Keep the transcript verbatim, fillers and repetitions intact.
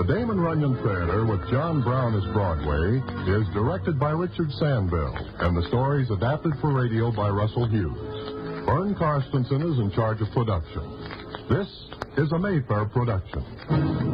The Damon Runyon Theater with John Brown as Broadway is directed by Richard Sandville, and the story is adapted for radio by Russell Hughes. Vern Karstensen is in charge of production. This is a Mayfair production.